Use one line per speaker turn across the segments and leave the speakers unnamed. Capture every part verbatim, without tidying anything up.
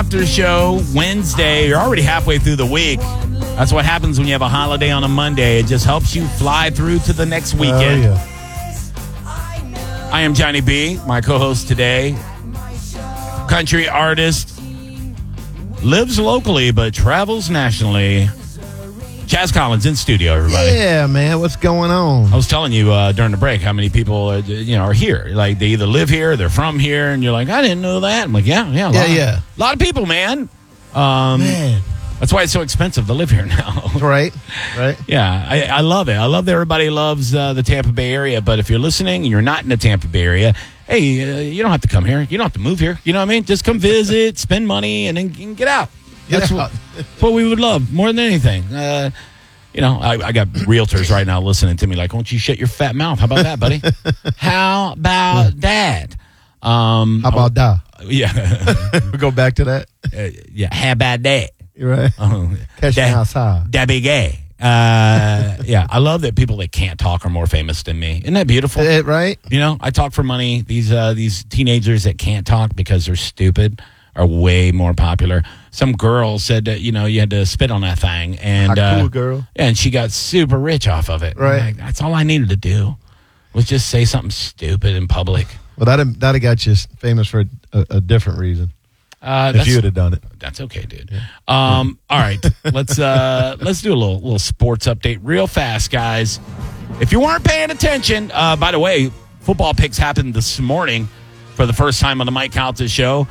after show Wednesday. You're already halfway through the week. That's what happens when you have a holiday on a Monday. It just helps you fly through to the next weekend.
Oh, yeah.
I am Johnny B, my co-host today. Country artist, lives locally but travels nationally. Chaz Collins in studio, everybody.
Yeah, man. What's going on?
I was telling you uh, during the break how many people uh, you know are here. Like they either live here, they're from here, and you're like, I didn't know that. I'm like, yeah, yeah, a
Yeah,
lot,
yeah.
a lot of people, man. Um,
Man.
That's why it's so expensive to live here now.
Right, right.
Yeah, I, I love it. I love that everybody loves uh, the Tampa Bay area. But if you're listening and you're not in the Tampa Bay area, hey, uh, you don't have to come here. You don't have to move here. You know what I mean? Just come visit, spend money, and then you can get out.
Get
That's
out.
what, that's what we would love more than anything. Uh, you know, I, I got realtors right now listening to me like, won't you shut your fat mouth? How about that, buddy? How about that? Um,
How about that?
Yeah.
We go back to that.
uh, yeah. How about that?
You're right.
Oh,
Catch me
that,
outside.
that be gay. Uh, yeah, I love that people that can't talk are more famous than me. Isn't that beautiful?
It, right?
You know, I talk for money. These uh, these teenagers that can't talk because they're stupid are way more popular. Some girl said that, you know, you had to spit on that thing. And,
A cool
uh,
girl.
and she got super rich off of it.
Right.
Like, that's all I needed to do was just say something stupid in public.
Well, that'd, that'd have got you famous for a, a different reason.
Uh,
If you would have done it.
That's okay, dude. Um, all right, let's uh, let's do a little little sports update real fast, guys. If you weren't paying attention, uh, by the way, football picks happened this morning for the first time on the Mike Calta show.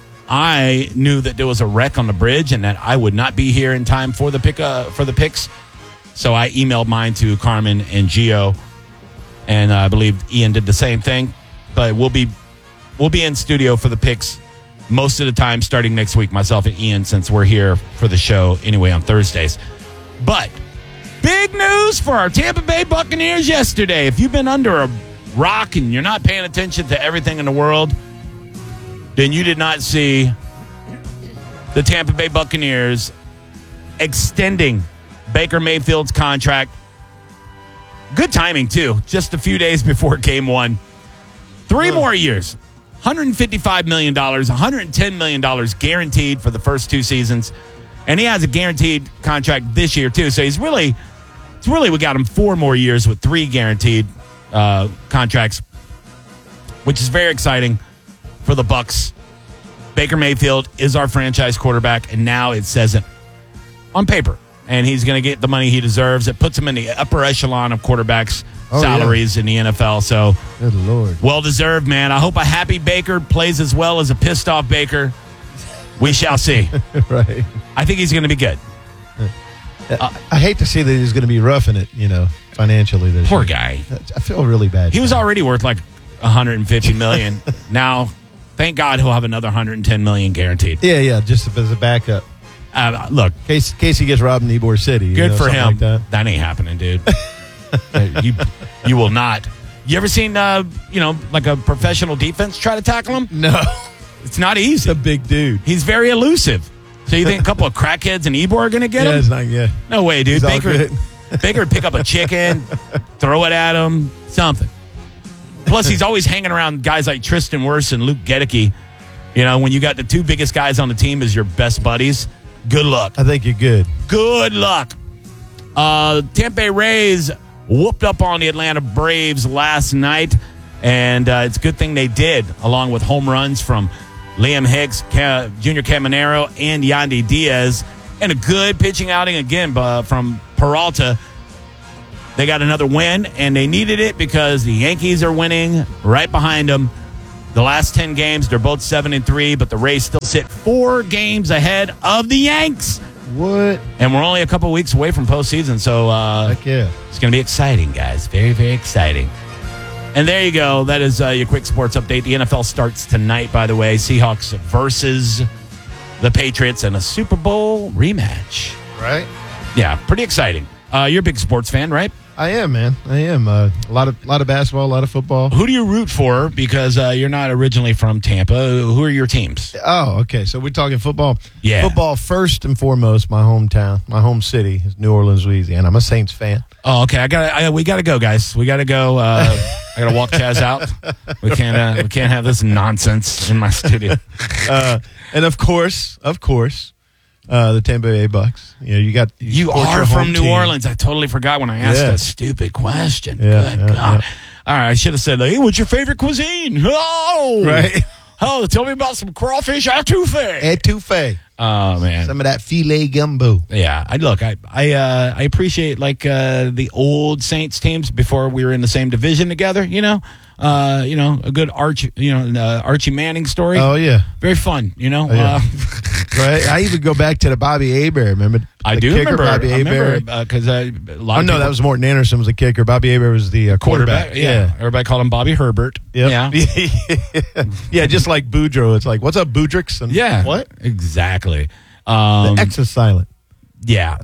I knew that there was a wreck on the bridge and that I would not be here in time for the pick uh, for the picks, so I emailed mine to Carmen and Gio, and uh, I believe Ian did the same thing. But we'll be we'll be in studio for the picks most of the time starting next week, myself and Ian, since we're here for the show anyway on Thursdays. But big news for our Tampa Bay Buccaneers yesterday. If you've been under a rock and you're not paying attention to everything in the world, then you did not see the Tampa Bay Buccaneers extending Baker Mayfield's contract. Good timing, too. Just a few days before game one. Three more years. one hundred fifty-five million dollars, one hundred ten million dollars guaranteed for the first two seasons. And he has a guaranteed contract this year, too. So he's really, it's really, we got him four more years with three guaranteed uh, contracts, which is very exciting for the Bucs. Baker Mayfield is our franchise quarterback, and now it says it on paper. And he's going to get the money he deserves. It puts him in the upper echelon of quarterbacks'
Oh,
salaries
yeah.
in the N F L. So,
Good Lord.
well deserved, man. I hope a happy Baker plays as well as a pissed off Baker. We shall see.
Right.
I think he's going to be good.
Uh, I hate to see that he's going to be roughing it, you know, financially. This
Poor
year.
guy.
I feel really bad.
He was already worth like one hundred fifty million dollars. Now, thank God he'll have another one hundred ten million dollars guaranteed.
Yeah, yeah, just as a backup.
Uh, look,
In case, in case he gets robbed in Ybor City. you
good
know,
for
something
him.
Like that.
that ain't happening, dude. you you will not. You ever seen, uh, you know, like a professional defense try to tackle him?
No.
It's not easy.
He's a big dude.
He's very elusive. So you think a couple of crackheads in Ybor are going to get
Yeah,
him?
it's not, yeah.
No way, dude.
He's all
Baker,
good.
Baker would pick up a chicken, throw it at him, something. Plus, he's always hanging around guys like Tristan Wirfs and Luke Gedeke. You know, when you got the two biggest guys on the team as your best buddies, good luck.
I think you're good.
Good luck. Uh, Tampa Bay Rays whooped up on the Atlanta Braves last night, and uh, it's a good thing they did, along with home runs from Liam Hicks, Ca- Junior Caminero, and Yandy Diaz, and a good pitching outing again uh, from Peralta. They got another win, and they needed it because the Yankees are winning right behind them. The last ten games, they're both seven and three, but the Rays still sit four games ahead of the Yanks.
What?
And we're only a couple weeks away from postseason, so uh,
Heck yeah.
it's going to be exciting, guys. Very, very exciting. And there you go. That is uh, your quick sports update. The N F L starts tonight, by the way. Seahawks versus the Patriots in a Super Bowl rematch.
Right?
Yeah, pretty exciting. Uh, you're a big sports fan, right?
I am, man. I am. Uh, a lot of lot of basketball, a lot of football.
Who do you root for? Because uh, you're not originally from Tampa. Who are your teams?
Oh, okay. So we're talking football.
Yeah.
Football first and foremost. My hometown, my home city is New Orleans, Louisiana. I'm a Saints fan.
Oh, okay. I got. I, we got to go, guys. We got to go. Uh, I gotta walk Chaz out. We can't. Uh, we can't have this nonsense in my studio.
Uh, and of course, of course, uh, the Tampa Bay Bucks. You know, you got
you, you are from New team. Orleans. I totally forgot when I asked yeah. that stupid question.
Yeah,
Good
yeah,
God!
Yeah.
All right, I should have said, "Hey, what's your favorite cuisine?" Oh,
right.
Oh, tell me about some crawfish etouffee.
Etouffee.
Oh man,
some of that filet gumbo.
Yeah, I look, I I uh, I appreciate like uh, the old Saints teams before we were in the same division together. You know, uh, you know, a good Arch, you know, uh, Archie Manning story.
Oh yeah,
very fun. You know,
oh, yeah.
uh,
right. I even go back to the Bobby Hebert. Remember?
I
the
do
kicker,
remember
Bobby
I remember
Hebert.
because uh, a lot.
Oh
of
no,
people,
that was Morton Anderson was the kicker. Bobby Hebert was the uh, quarterback.
quarterback. Yeah. yeah, everybody called him Bobby Herbert.
Yep. Yeah, yeah, just like Boudreaux. It's like, what's up, Boudrix? And
yeah,
what
exactly. Um,
the X is silent.
Yeah.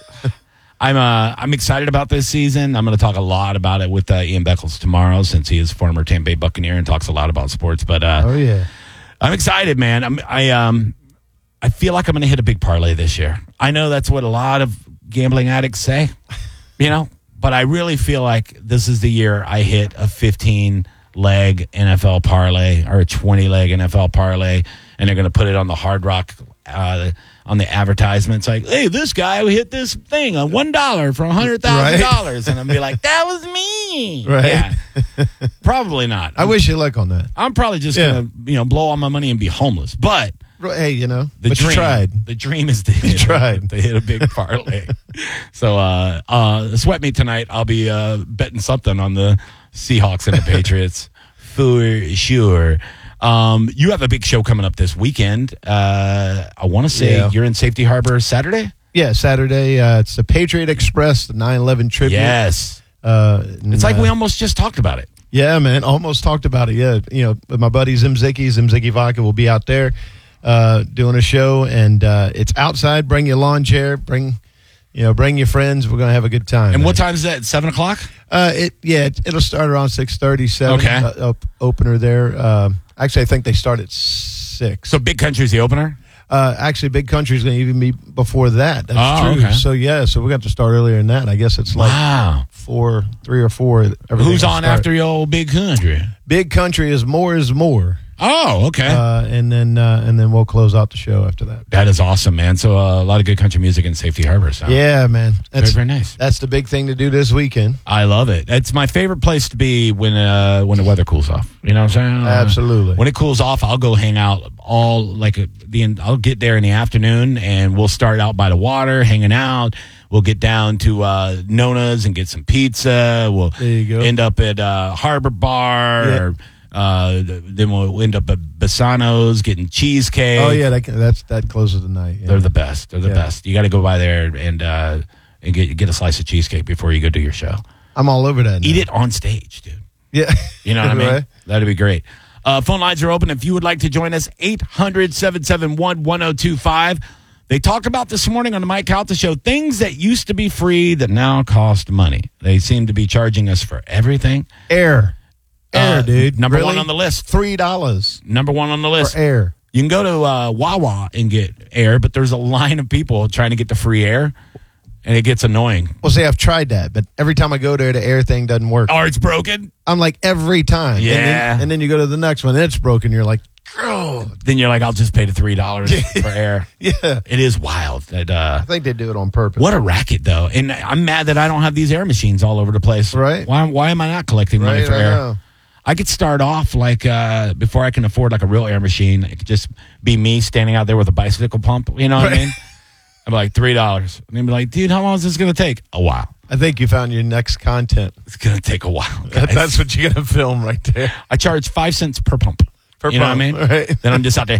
I'm uh, I'm excited about this season. I'm going to talk a lot about it with uh, Ian Beckles tomorrow, since he is former Tampa Bay Buccaneer and talks a lot about sports. But uh,
oh yeah,
I'm excited, man. I'm, I um I feel like I'm going to hit a big parlay this year. I know that's what a lot of gambling addicts say, you know, but I really feel like this is the year I hit a fifteen leg N F L parlay or a twenty leg N F L parlay, and they're going to put it on the Hard Rock. Uh, on the advertisements, like, hey, this guy who hit this thing on one dollar for a hundred thousand dollars, and I'll be like, that was me,
right?
Yeah. Probably not.
I
I'm,
wish you luck on that.
I'm probably just yeah. gonna, you know, blow all my money and be homeless. But
hey, you know,
the
but
dream,
you tried.
The dream is to
you
hit,
tried
to hit a big parlay. So, uh, uh, sweat me tonight. I'll be uh, betting something on the Seahawks and the Patriots for sure. Um, you have a big show coming up this weekend. Uh, I want to say
yeah.
you're in Safety Harbor Saturday?
Yeah, Saturday. Uh, it's the Patriot Express, the nine eleven tribute.
Yes.
Uh,
it's like uh, we almost just talked about it.
Yeah, man. Almost talked about it. Yeah. You know, with my buddy Zim Zicki, Zim Zicki Vodka will be out there uh, doing a show. And uh, it's outside. Bring your lawn chair. Bring, you know, bring your friends. We're going to have a good time.
And
man.
what time is that? seven o'clock?
Uh, it Yeah, it, it'll start around six thirty, seven.
Okay.
Uh, op- opener there. Um, Actually, I think they start at six.
So Big Country's the opener?
Uh, actually, Big Country's going to even be before that. That's
oh,
true.
Okay.
So, yeah, so we got to start earlier than that. I guess it's like
wow.
four, three or four.
Who's on start. After your old Big Country?
Big Country is More is More.
Oh, okay.
Uh, and then uh, and then we'll close out the show after that.
That is awesome, man. So uh, a lot of good country music in Safety Harbor. So.
Yeah, man. That's
very, very nice.
That's the big thing to do this weekend.
I love it. It's my favorite place to be when uh, when the weather cools off. You know what I'm saying? Uh,
Absolutely.
When it cools off, I'll go hang out all like a, the. I'll get there in the afternoon, and we'll start out by the water, hanging out. We'll get down to uh, Nona's and get some pizza. We'll
there you go.
end up at uh, Harbor Bar.
Yeah.
Or, Uh, then we'll end up at Bassano's getting cheesecake.
Oh yeah, that that's that closes the night. Yeah.
They're the best. They're the
yeah.
best. You got to go by there and uh, and get get a slice of cheesecake before you go do your show.
I'm all over that. Now.
Eat it on stage, dude.
Yeah,
you know what I mean.
Right.
That'd be great. Uh, phone lines are open if you would like to join us. eight hundred, seven seven one, one oh two five. They talked about this morning on the Mike Calta Show things that used to be free that now cost money. They seem to be charging us for everything.
Air. Air,
Uh,
dude.
Number
really?
one on the list.
Three dollars.
Number one on the list.
For air.
You can go to uh, Wawa and get air, but there's a line of people trying to get the free air, and it gets annoying.
Well, see, I've tried that, but every time I go there, the air thing doesn't work.
Oh, it's broken?
I'm like, every time.
Yeah.
And then, and then you go to the next one, and it's broken. You're like, oh.
Then you're like, I'll just pay the three dollars for air.
Yeah.
It is wild. That, uh,
I think they do it on purpose.
what a racket, though. And I'm mad that I don't have these air machines all over the place.
Right.
Why, why am I not collecting money
Right,
for
I
air?
know.
I could start off like uh, before I can afford like a real air machine. It could just be me standing out there with a bicycle pump. You know what
Right.
I mean? I'm like three dollars, and they'd be like, "Dude, how long is this gonna take?" A while.
I think you found your next content.
It's gonna take a while. Guys.
That, that's what you're going to film right there.
I charge five cents per pump.
Per
you
pump,
know what I mean?
right.
Then I'm just out there.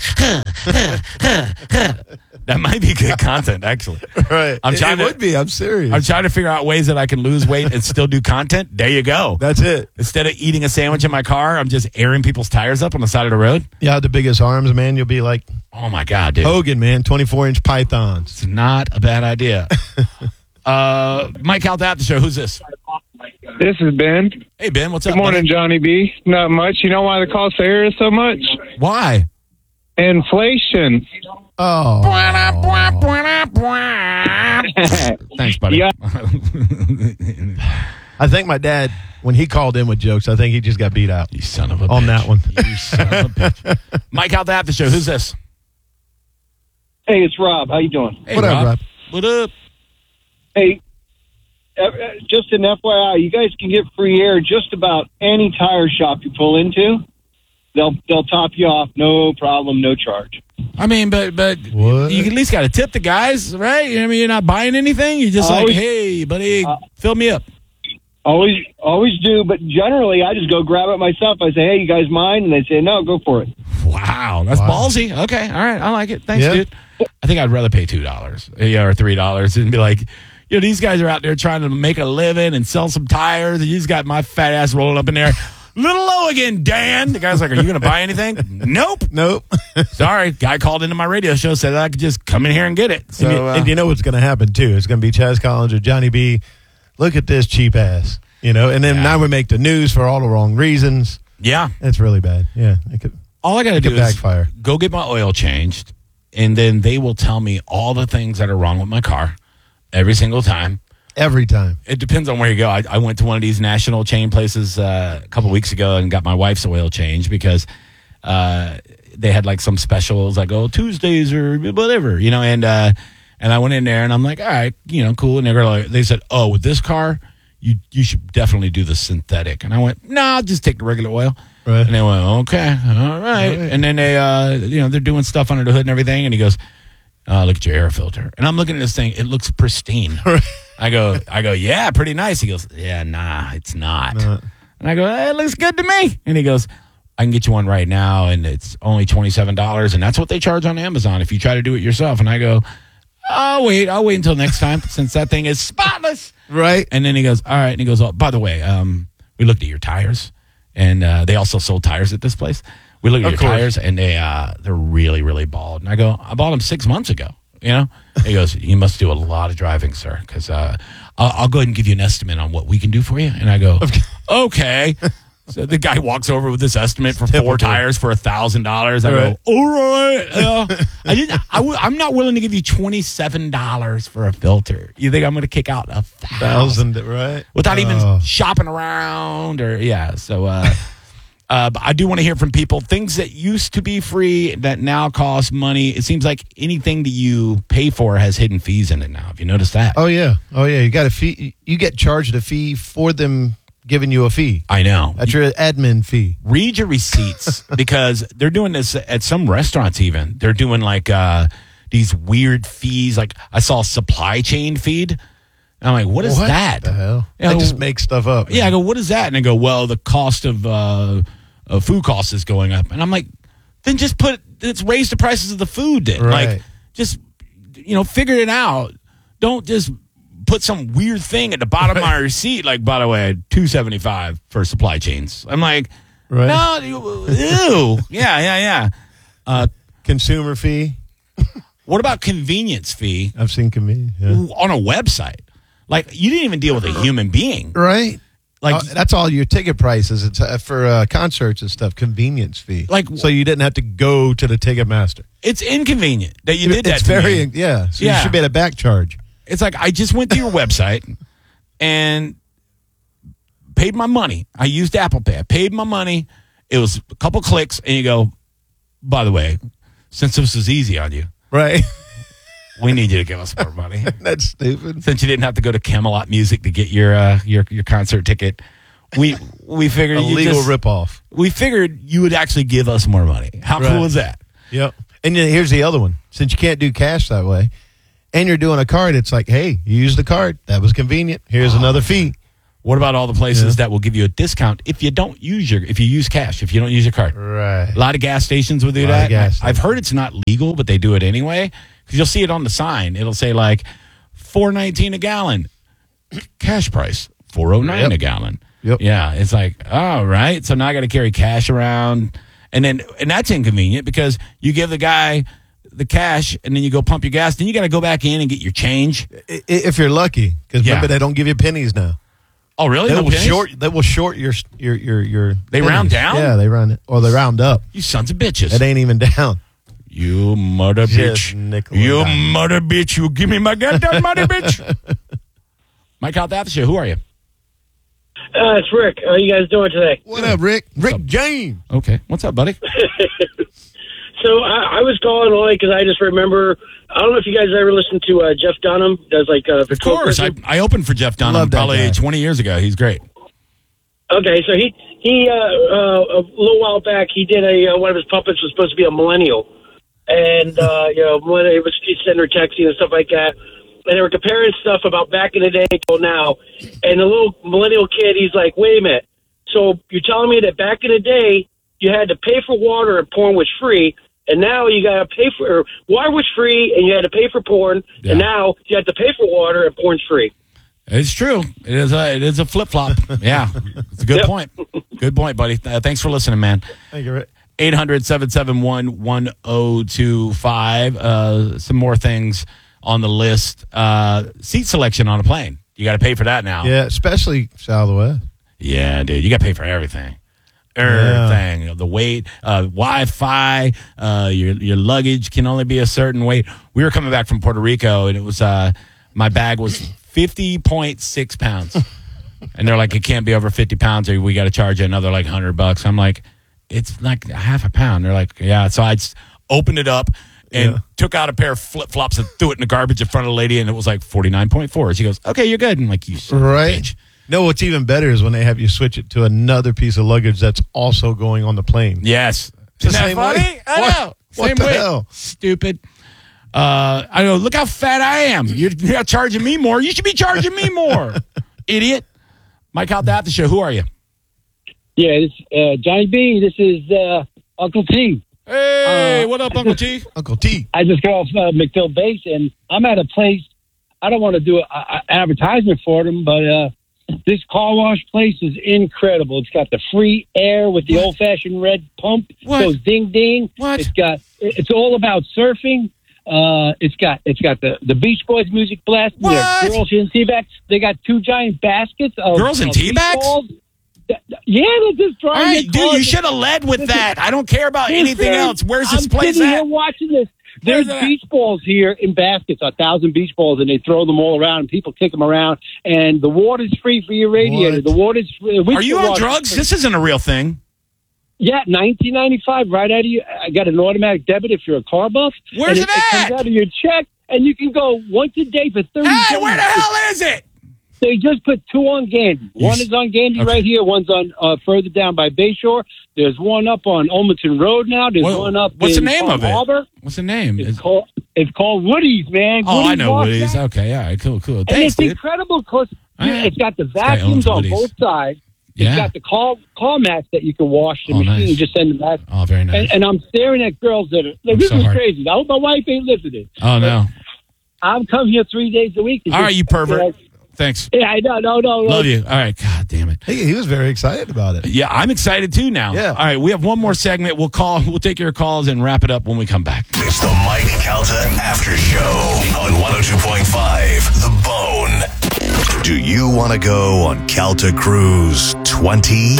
That might be good content, actually.
Right.
I'm
it,
trying
it
to,
would be. I'm serious.
I'm trying to figure out ways that I can lose weight and still do content. There you go.
That's it.
Instead of eating a sandwich in my car, I'm just airing people's tires up on the side of the road.
Yeah, the biggest arms, man. You'll be like
Oh, my God, dude.
Hogan, man. twenty-four inch pythons.
It's not a bad idea. uh, Mike Calta at the show. Who's this?
This is Ben.
Hey, Ben. What's up?
Good morning,
buddy?
Johnny B. Not much. You know why the cost of air is so much?
Why?
Inflation.
Oh.
Thanks, buddy.
Yeah.
I think my dad, when he called in with jokes, I think he just got beat out.
You son of a
on
bitch.
that one.
You son of a bitch. Mike out the after show. Who's this?
Hey, it's Rob. How you doing?
Hey,
What up, Rob?
What up?
Hey, uh, just an F Y I, you guys can get free air just about any tire shop you pull into. They'll they'll top you off, no problem, no charge.
I mean, but but
What?
you at least got to tip the guys, right? I mean, you're not buying anything. You're just
Always-
like, hey, buddy,
Uh,
fill me up.
Always always do, but generally I just go grab it myself. I say, hey, you guys mind? And they say, no, go for it.
Wow, that's
Wow.
ballsy. Okay, all right, I like it. Thanks,
Yeah.
dude. I think I'd rather pay two dollars, yeah, or three dollars, and be like, you know, these guys are out there trying to make a living and sell some tires, and you just got my fat ass rolling up in there. Little low again, Dan. The guy's like, are you going to buy anything? Nope.
Nope.
Sorry. Guy called into my radio show, said I could just come in here and get it. So,
and, you,
uh,
and you know what's going to happen, too. It's going to be Chaz Collins or Johnny B. Look at this cheap ass. You know, and then
Yeah.
now we make the news for all the wrong reasons.
yeah.
It's really bad. Yeah. It could,
All I got to do
could
is
backfire.
go get my oil changed, and then they will tell me all the things that are wrong with my car every single time.
Every time.
It depends on where you go. I, I went to one of these national chain places uh, a couple weeks ago and got my wife's oil changed because uh, they had like some specials, like oh Tuesdays or whatever, you know. And uh, and I went in there and I'm like, all right, you know, cool. And they were like, they said, oh, with this car, you you should definitely do the synthetic. And I went, no, nah, I'll just take the regular oil.
Right.
And they went, okay, all right.
All right.
And then they, uh, you know, they're doing stuff under the hood and everything. And he goes, uh, look at your air filter. And I'm looking at this thing. It looks pristine. I go, I go, yeah, pretty nice. He goes, yeah, nah, it's not.
Not.
And I go, hey, it looks good to me. And he goes, I can get you one right now, and it's only twenty-seven dollars, and that's what they charge on Amazon if you try to do it yourself. And I go, I'll wait. I'll wait until next time since that thing is spotless.
Right.
And then he goes, all right. And he goes, oh, by the way, um, we looked at your tires, and uh, they also sold tires at this place. We looked at
Of
your
course.
tires, and they, uh, they're really, really bald. And I go, I bought them six months ago, you know? He goes, you must do a lot of driving, sir, because uh, I'll, I'll go ahead and give you an estimate on what we can do for you. And I go, okay. So the guy walks over with this estimate for
Typical.
four tires for a thousand dollars. I
Right.
go, all right. Uh, I didn't. I w- I'm not willing to give you twenty seven dollars for a filter. You think I'm going to kick out a thousand
Thousand, right?
without even
Oh.
shopping around or yeah? So uh, uh, but I do want to hear from people things that used to be free that now cost money. It seems like anything that you pay for has hidden fees in it now. Have you noticed that?
Oh, yeah. Oh, yeah. You got a fee. You get charged a fee for them giving you a fee.
I know.
That's your admin fee.
Read your receipts because they're doing this at some restaurants even. They're doing like uh, these weird fees. Like I saw a supply chain feed. And I'm like, what is
What
that?
the hell?
You
They
know,
just make stuff up.
Yeah, I go, what is that? And I go, well, the cost of uh, uh, food costs is going up. And I'm like, then just put, let's raise the prices of the food then.
Right.
Like, just, you know, figure it out. Don't just put some weird thing at the bottom of my receipt, like, by the way, two seventy-five for supply chains. I'm like,
Right.
no, ew. yeah, yeah, yeah. Uh,
Consumer fee.
what about convenience fee
I've seen convenience. Yeah.
on a website? Like, you didn't even deal with a human being.
Right.
Like,
Uh, that's all your ticket prices. It's uh, for uh, concerts and stuff. Convenience fee.
Like-
so you didn't have to go to the Ticketmaster.
it's inconvenient that you did that
It's
to
very
me.
yeah. So
Yeah.
you should be at a back charge.
It's like I just went to your website and paid my money. I used Apple Pay. I paid my money. It was a couple clicks, and you go, by the way, since this is easy on you,
Right.
we need you to give us more money.
That's stupid.
Since you didn't have to go to Camelot Music to get your uh, your your concert ticket, we we figured
A
you
legal
just,
ripoff.
we figured you would actually give us more money. How
Right.
cool is that?
Yep. And then here's the other one. Since you can't do cash that way, and you're doing a card, it's like, hey, you used the card. That was convenient. Here's
Oh.
another fee.
What about all the places
Yeah.
that will give you a discount if you don't use your if you use cash, if you don't use your card?
Right.
A lot of gas stations will do
Lot of
that.
gas
I- I've heard it's not legal, but they do it anyway. Because you'll see it on the sign. It'll say like four nineteen a gallon, cash price four oh nine
Yep.
a gallon.
Yep.
Yeah, it's like all right. So now I got to carry cash around, and then and that's inconvenient because you give the guy the cash, and then you go pump your gas. Then you got to go back in and get your change.
I- i- If you're lucky, because
Yeah.
remember they don't give you pennies now.
Oh, really?
They
No
will
pennies?
short. They will short your your your your.
They round down?
Yeah, they round it, or they round up.
You sons of bitches!
It ain't even down.
You mother
Just
bitch.
nickel and
You
dime.
mother bitch. You give me my goddamn money, bitch. Mike out the after show. Who are you?
Uh, it's Rick. How you guys doing today?
What up, Rick? Rick James.
Okay. What's up, buddy?
So I, I was calling only because I just remember. I don't know if you guys ever listened to uh, Jeff Dunham. Does like uh,
Of course. I, I opened for Jeff Dunham
Love that
probably
guy.
twenty years ago. He's great.
Okay, so he he uh, uh, a little while back he did a uh, one of his puppets was supposed to be a millennial, and uh, you know when it was he's sending her texting and stuff like that, and they were comparing stuff about back in the day till now, and the little millennial kid he's like, wait a minute, so you're telling me that back in the day you had to pay for water and porn was free, and now you got to pay for or water was free and you had to pay for porn,
Yeah.
and now you have to pay for water and porn's free.
It's true. It is a it is a flip flop. Yeah, it's a good
Yep.
point. Good point, buddy. Uh, thanks for listening, man.
Thank you, Rick.
eight hundred, seven seven one, one oh two five. Uh, some more things on the list. Uh, seat selection on a plane. You got to pay for that now.
Yeah, especially Southwest.
Yeah, dude. You got to pay for everything. Everything. The weight, uh, Wi-Fi, uh, your your luggage can only be a certain weight. We were coming back from Puerto Rico, and it was uh, my bag was fifty point six pounds. And they're like, it can't be over fifty pounds or we got to charge you another like one hundred bucks. I'm like, it's like half a pound. They're like, yeah. So I just opened it up and
Yeah.
took out a pair of flip-flops and threw it in the garbage in front of the lady, and it was like forty-nine point four. She goes, okay, you're good. And I'm like, you son of a
Right.
bitch.
No, what's even better is when they have you switch it to another piece of luggage that's also going on the plane.
Yes.
It's the
Isn't that
same
funny?
way.
I
What-
know.
what
Same
the
way.
hell?
Stupid. Uh, I know. Look how fat I am. You're, you're not charging me more. You should be charging me more. Idiot. Mike out at the show. Who are you?
Yeah, this uh, Johnny B. This is uh, Uncle T.
Hey,
Uh,
what up, Uncle T?
Uncle T.
I just got off uh, McDill Base, and I'm at a place. I don't want to do an advertisement for them, but uh, this car wash place is incredible. It's got the free air with the
What?
old-fashioned red pump.
What?
Goes ding ding.
What?
It's got. It's all about surfing. Uh, it's got it's got the, the Beach Boys music blast.
What?
There are girls in tea bags. They got two giant baskets of
Girls in
of
tea
beach
bags?
balls. Th- Yeah, they're just
All
trying
right,
to
dude, you should have led with that. I don't care about anything else. Where's this
I'm
place
sitting
at?
here watching this.
Where's
There's
it at?
beach balls here in baskets, a thousand beach balls, and they throw them all around, and people kick them around. And the water's free for your radiator.
What?
The water's free.
Are you on drugs? This isn't a real thing.
Yeah, nineteen ninety-five, right out of you. I got an automatic debit if you're a car buff.
Where's
and
it
it,
at?
It comes out of your check, and you can go once a day for thirty
Hey,
days.
where the hell is it?
They just put two on Gandy.
You
One
s-
is on Gandy
okay.
right here. One's on uh, further down by Bayshore. There's one up on Olmerton Road now. There's
What-
one up
what's the
in
name
Palm
of it?
Harbor.
What's the name?
It's
Is-
called it's called Woody's, man.
oh, I
Woody's
know
Wash
Woody's.
Back.
Okay, all right, cool, cool.
And
Thanks,
it's
dude.
incredible because
All right.
it's got the
guy owns
vacuums on
Woody's.
both sides.
Yeah.
It's got the car, car mats that you can wash the
Oh,
machine
nice.
and just send them back.
Oh, very nice.
And, and I'm staring at girls that are like,
I'm
this
so
is
hard.
crazy. I hope my wife ain't listening.
oh, no.
I'm coming here three days a week. to
All
just-
right, you pervert.
know,
Thanks.
Yeah, I know. No, no, no.
Love you. All right. God damn it.
He, he was very excited about it.
Yeah, I'm excited too now.
Yeah.
All right, we have one more segment. We'll call. We'll take your calls and wrap it up when we come back.
It's the Mike Calta After Show on one oh two point five The Bone. Do you want to go on Calta Cruise twenty?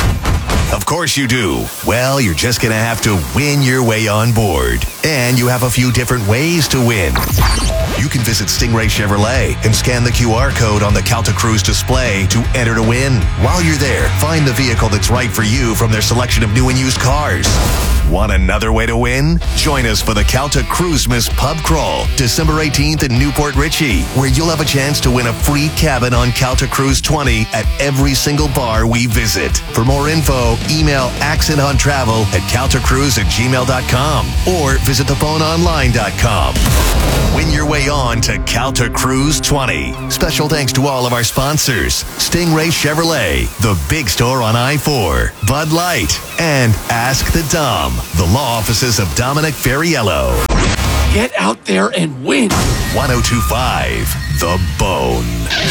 Of course you do. Well, you're just going to have to win your way on board. And you have a few different ways to win. You can visit Stingray Chevrolet and scan the Q R code on the Calta Cruise display to enter to win. While you're there, find the vehicle that's right for you from their selection of new and used cars. Want another way to win? Join us for the Calta Cruisemas Pub Crawl, December eighteenth in Newport Richey, where you'll have a chance to win a free cabin on Calta Cruise twenty at every single bar we visit. For more info, email accent on travel at caltacruise at gmail dot com or visit the phone online dot com. Win your way on to Calta Cruise twenty. Special thanks to all of our sponsors: Stingray Chevrolet, the big store on I four, Bud Light, and Ask the Dom, the law offices of Dominic Ferriello.
Get out there and win.
one oh two point five The Bone.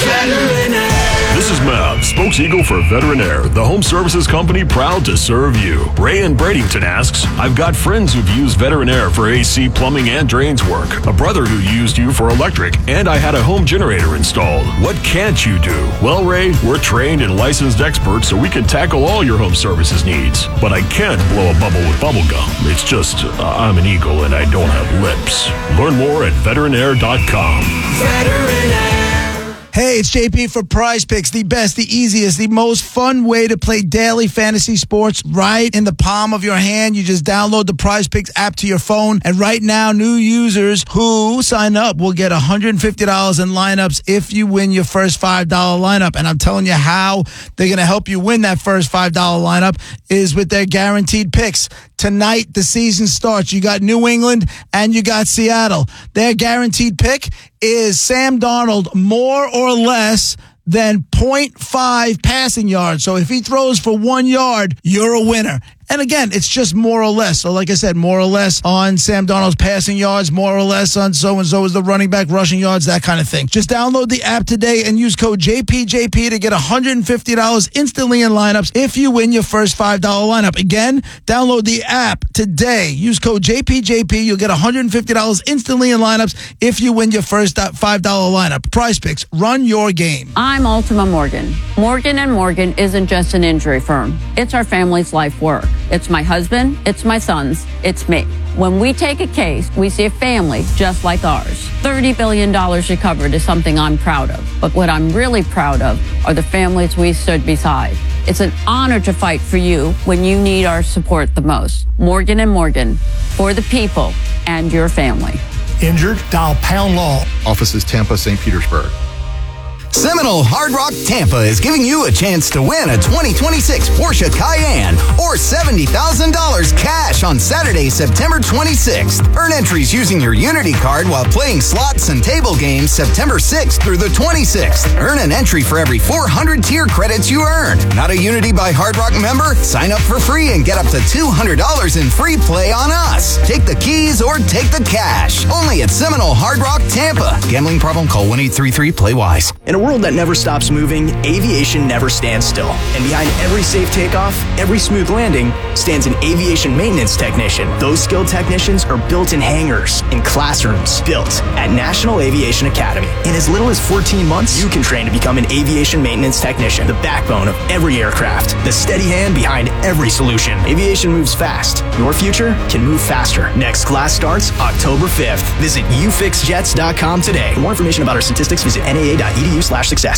This is Mav, spokes-eagle for Veterinaire, the home services company proud to serve you. Ray in Bradenton asks, I've got friends who've used Veterinaire for A C, plumbing, and drains work. A brother who used you for electric, and I had a home generator installed. What can't you do? Well, Ray, we're trained and licensed experts, so we can tackle all your home services needs. But I can't blow a bubble with bubble gum. It's just, uh, I'm an eagle and I don't have lips. Learn more at veterinaire dot com.
Veterinaire.
Hey, it's J P for Prize Picks, the best, the easiest, the most fun way to play daily fantasy sports right in the palm of your hand. You just download the Prize Picks app to your phone, and right now, new users who sign up will get one hundred fifty dollars in lineups if you win your first five dollar lineup. And I'm telling you how they're going to help you win that first five dollar lineup is with their guaranteed picks. Tonight, the season starts. You got New England and you got Seattle. Their guaranteed pick is Sam Darnold more or less than point five passing yards. So if he throws for one yard, you're a winner. And again, it's just more or less. So like I said, more or less on Sam Darnold's passing yards, more or less on so-and-so is the running back rushing yards, that kind of thing. Just download the app today and use code J P J P to get one hundred fifty dollars instantly in lineups if you win your first five dollar lineup. Again, download the app today. Use code J P J P. You'll get one hundred fifty dollars instantly in lineups if you win your first five dollar lineup. Prize Picks, run your game.
I'm Ultima Morgan. Morgan and Morgan isn't just an injury firm. It's our family's life work. It's my husband, it's my sons, it's me. When we take a case, we see a family just like ours. thirty billion dollars recovered is something I'm proud of. But what I'm really proud of are the families we stood beside. It's an honor to fight for you when you need our support the most. Morgan and Morgan, for the people and your family.
Injured? Dial Pound Law.
Offices Tampa, Saint Petersburg.
Seminole Hard Rock Tampa is giving you a chance to win a twenty twenty-six Porsche Cayenne or seventy thousand dollars cash on Saturday, September twenty-sixth. Earn entries using your Unity card while playing slots and table games September sixth through the twenty-sixth. Earn an entry for every four hundred tier credits you earn. Not a Unity by Hard Rock member? Sign up for free and get up to two hundred dollars in free play on us. Take the keys or take the cash. Only at Seminole Hard Rock Tampa. Gambling problem? Call one eight three three play wise.
In a world that never stops moving, aviation never stands still. And behind every safe takeoff, every smooth landing, stands an aviation maintenance technician. Those skilled technicians are built in hangars, in classrooms, built at National Aviation Academy. In as little as fourteen months, you can train to become an aviation maintenance technician, the backbone of every aircraft, the steady hand behind every solution. Aviation moves fast. Your future can move faster. Next class starts October fifth. Visit u fix jets dot com today. For more information about our statistics, visit N A A dot E D U slash success.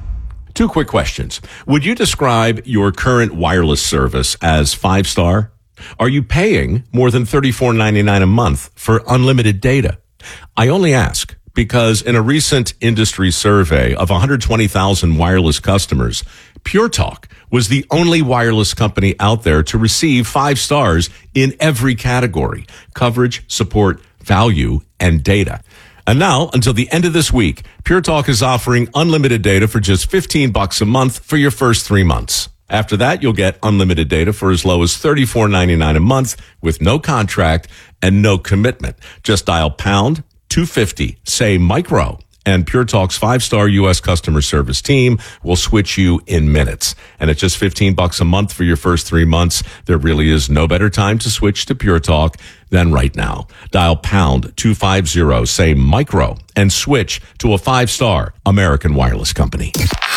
Two quick questions. Would you describe your current wireless service as five-star? Are you paying more than thirty-four ninety-nine a month for unlimited data? I only ask because in a recent industry survey of one hundred twenty thousand wireless customers, Pure Talk was the only wireless company out there to receive five stars in every category: coverage, support, value, and data. And now, until the end of this week, Pure Talk is offering unlimited data for just fifteen bucks a month for your first three months. After that, you'll get unlimited data for as low as thirty-four ninety-nine a month with no contract and no commitment. Just dial pound two fifty, say micro, and Pure Talk's five-star U S customer service team will switch you in minutes. And at just fifteen bucks a month for your first three months, there really is no better time to switch to Pure Talk than right now. Dial pound two fifty, say micro, and switch to a five-star American wireless company.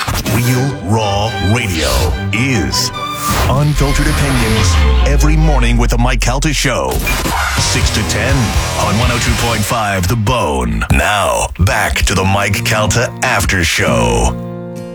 Real Raw Radio is unfiltered opinions every morning with the Mike Calta Show. six to ten on one oh two point five The Bone. Now, back to the Mike Calta After Show.